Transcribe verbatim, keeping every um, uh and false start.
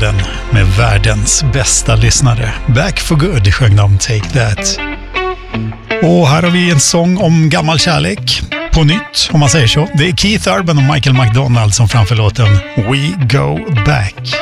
världen med världens bästa lyssnare. Back for good sjöng de Take That. Och här har vi en sång om gammal kärlek. På nytt, om man säger så. Det är Keith Urban och Michael McDonald som framför låten We Go Back.